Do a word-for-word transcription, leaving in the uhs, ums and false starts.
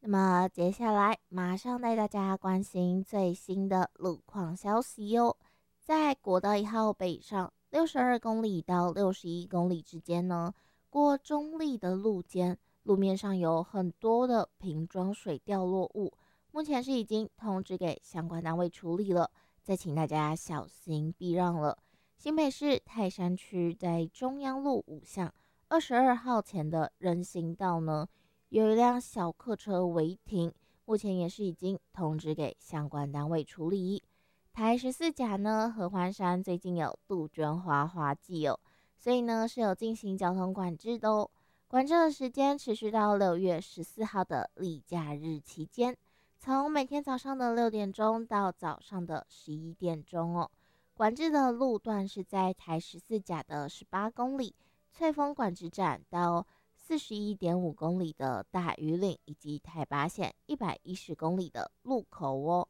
么接下来马上带大家关心最新的路况消息哟。在国道一号北上六十二公里到六十一公里之间呢，过中立的路肩，路面上有很多的瓶装水掉落物，目前是已经通知给相关单位处理了，再请大家小心避让了。新北市泰山区在中央路五巷二十二号前的人行道呢，有一辆小客车违停，目前也是已经通知给相关单位处理。台十四甲呢，合欢山最近有杜鹃花花季哦，所以呢是有进行交通管制的哦。管制的时间持续到六月十四号的例假日期间，从每天早上的六点钟到早上的十一点钟哦。管制的路段是在台十四甲的十八公里，翠峰管制站到四十一点五公里的大屿岭，以及台八线一百一十公里的路口哦。